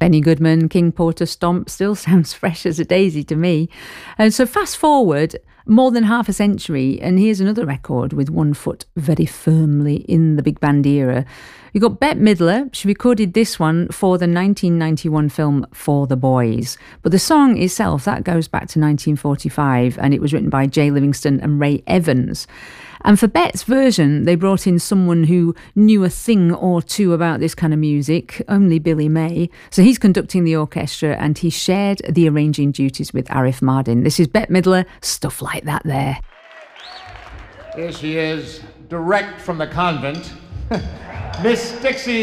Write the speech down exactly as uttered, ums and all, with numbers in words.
Benny Goodman, King Porter Stomp still sounds fresh as a daisy to me. And so fast forward more than half a century, and here's another record with one foot very firmly in the big band era. You've got Bette Midler. She recorded this one for the nineteen ninety-one film For the Boys. But the song itself, that goes back to nineteen forty-five, and it was written by Jay Livingston and Ray Evans. And for Bette's version, they brought in someone who knew a thing or two about this kind of music, only Billy May. So he's conducting the orchestra, and he shared the arranging duties with Arif Mardin. This is Bette Midler, Stuff Like That there. Here she is, direct from the convent, Miss Dixie